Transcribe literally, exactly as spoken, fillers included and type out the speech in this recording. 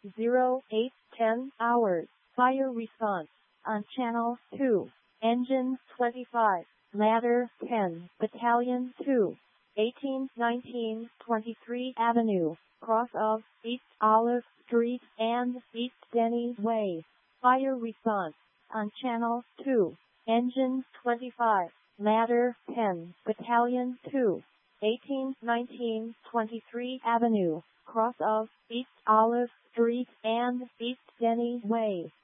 zero eight ten hours. Fire response on Channel two. Engine twenty-five. Ladder ten. Battalion two. eighteen nineteen twenty-three Avenue, cross of East Olive Street and East Denny Way. Fire response on Channel two. Engine twenty-five. Ladder ten. Battalion two. eighteen nineteen twenty-three Avenue, cross of East Olive Street and East Denny Way.